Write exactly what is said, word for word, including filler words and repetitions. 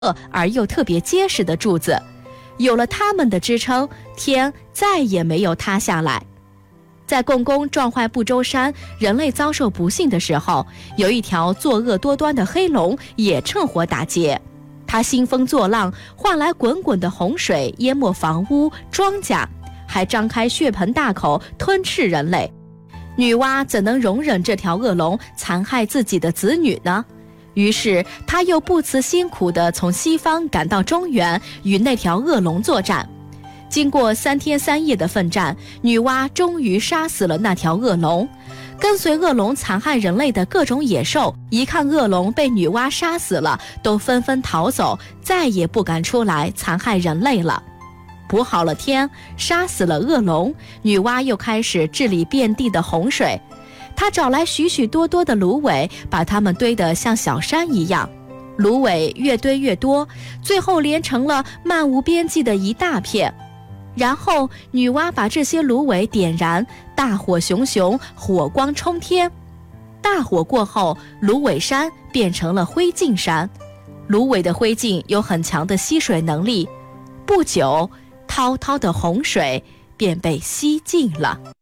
而又特别结实的柱子，有了它们的支撑，天再也没有塌下来。在共工撞坏不周山，人类遭受不幸的时候，有一条作恶多端的黑龙也趁火打劫。它兴风作浪，换来滚滚的洪水，淹没房屋、庄稼，还张开血盆大口吞噬人类。女娲怎能容忍这条恶龙残害自己的子女呢？于是她又不辞辛苦地从西方赶到中原，与那条恶龙作战。经过三天三夜的奋战，女娲终于杀死了那条恶龙。跟随恶龙残害人类的各种野兽，一看恶龙被女娲杀死了，都纷纷逃走，再也不敢出来残害人类了。补好了天，杀死了恶龙，女娲又开始治理遍地的洪水。她找来许许多多的芦苇，把它们堆得像小山一样。芦苇越堆越多，最后连成了漫无边际的一大片。然后女娲把这些芦苇点燃，大火熊熊，火光冲天。大火过后，芦苇山变成了灰烬山。芦苇的灰烬有很强的吸水能力，不久滔滔的洪水便被吸尽了。